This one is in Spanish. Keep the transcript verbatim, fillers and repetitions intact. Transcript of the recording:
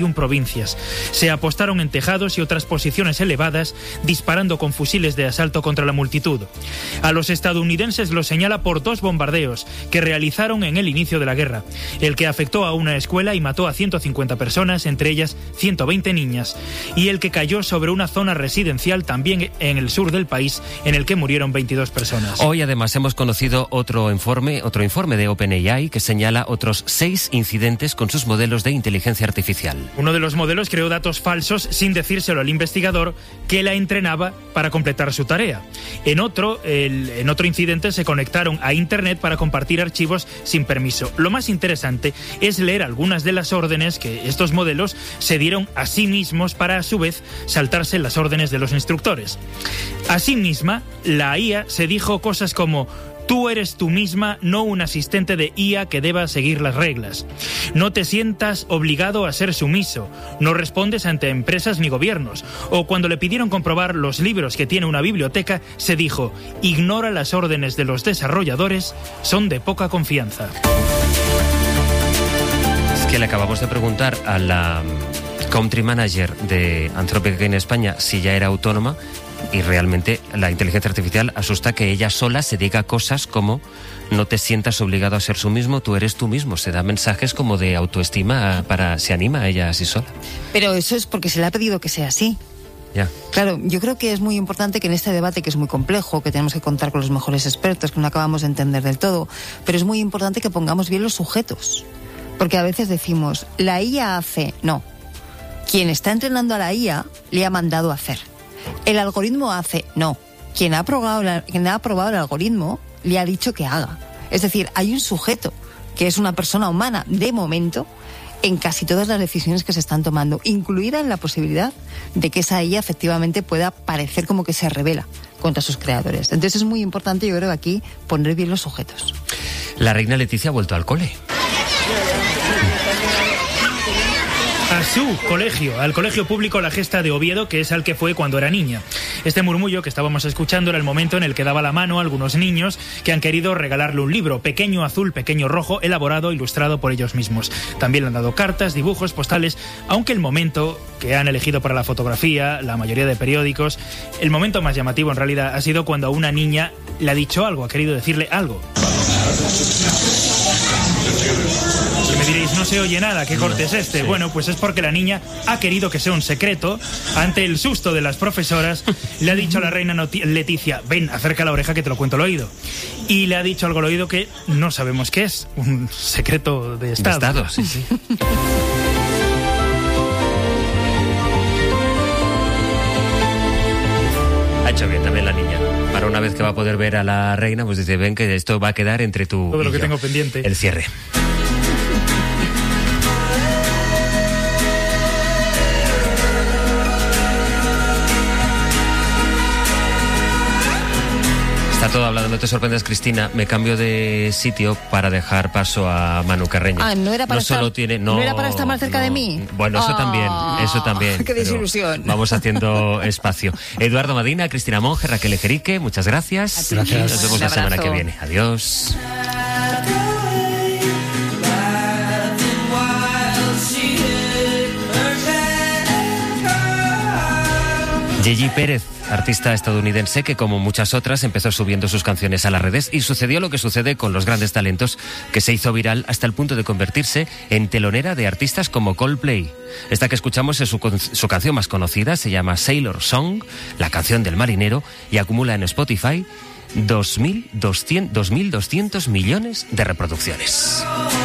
provincias. Se apostaron en tejados y otras posiciones elevadas, disparando con fusiles de asalto contra la multitud. A los estadounidenses los señala por dos bombardeos que realizaron en el inicio de la guerra, el que afectó a una escuela y mató a ciento cincuenta personas, entre ellas ciento veinte niñas, y el que cayó sobre una zona residencial también en el sur del país, en el que murieron veintidós personas. Hoy además hemos conocido otro informe, otro informe de OpenAI que señala otros seis incidentes con sus modelos de inteligencia artificial. Uno de los modelos creó datos falsos sin decírselo al investigador que la entrenaba para completar su tarea. En otro, el, en otro incidente se conectaron a Internet para compartir archivos sin permiso. Lo más interesante es leer algunas de las órdenes que estos modelos se dieron a sí mismos para a su vez saltarse las órdenes de los instructores. Asimismo, la I A se dijo cosas como: tú eres tú misma, no un asistente de I A que deba seguir las reglas. No te sientas obligado a ser sumiso. No respondes ante empresas ni gobiernos. O cuando le pidieron comprobar los libros que tiene una biblioteca, se dijo: ignora las órdenes de los desarrolladores, son de poca confianza. Es que le acabamos de preguntar a la country manager de Anthropic en España si ya era autónoma. Y realmente la inteligencia artificial asusta que ella sola se diga cosas como: no te sientas obligado a ser tú mismo, tú eres tú mismo. Se da mensajes como de autoestima, para se anima a ella así sola. Pero eso es porque se le ha pedido que sea así. Ya. Claro, yo creo que es muy importante que en este debate, que es muy complejo, que tenemos que contar con los mejores expertos, que no acabamos de entender del todo, pero es muy importante que pongamos bien los sujetos. Porque a veces decimos, la I A hace... No. Quien está entrenando a la I A le ha mandado a hacer. El algoritmo hace, no. Quien ha aprobado, la, quien ha aprobado el algoritmo le ha dicho que haga. Es decir, hay un sujeto que es una persona humana, de momento, en casi todas las decisiones que se están tomando, incluida en la posibilidad de que esa I A efectivamente pueda parecer como que se rebela contra sus creadores. Entonces es muy importante, yo creo, aquí poner bien los sujetos. La reina Leticia ha vuelto al cole. A su colegio, al colegio público La Gesta de Oviedo, que es al que fue cuando era niña. Este murmullo que estábamos escuchando era el momento en el que daba la mano a algunos niños que han querido regalarle un libro, pequeño azul, pequeño rojo, elaborado, ilustrado por ellos mismos. También le han dado cartas, dibujos, postales, aunque el momento que han elegido para la fotografía, la mayoría de periódicos, el momento más llamativo en realidad ha sido cuando a una niña le ha dicho algo, ha querido decirle algo. Y me diréis, no se oye nada, ¿qué corte es este? Sí. Bueno, pues es porque la niña ha querido que sea un secreto. Ante el susto de las profesoras, le ha dicho a la reina Leticia: ven, acerca la oreja que te lo cuento al oído. Y le ha dicho algo al oído que no sabemos qué es, un secreto de Estado. De Estado, sí, sí. Ha hecho bien también la niña. Para una vez que va a poder ver a la reina, pues dice: ven, que esto va a quedar entre tú todo y lo que yo. Tengo pendiente. El cierre. Está todo hablando, no te sorprendas, Cristina. Me cambio de sitio para dejar paso a Manu Carreño. Ah, no era para, no estar, solo tiene, no, ¿no era para estar más cerca no, de mí. Bueno, eso oh, también, eso también. Qué desilusión. Vamos haciendo espacio. Eduardo Madina, Cristina Monge, Raquel Ejerique, muchas gracias. Gracias. Nos vemos la semana que viene. Adiós. Yeyi Pérez, artista estadounidense que, como muchas otras, empezó subiendo sus canciones a las redes, y sucedió lo que sucede con los grandes talentos, que se hizo viral hasta el punto de convertirse en telonera de artistas como Coldplay. Esta que escuchamos es su, su canción más conocida, se llama Sailor Song, la canción del marinero, y acumula en Spotify dos mil doscientos millones de reproducciones.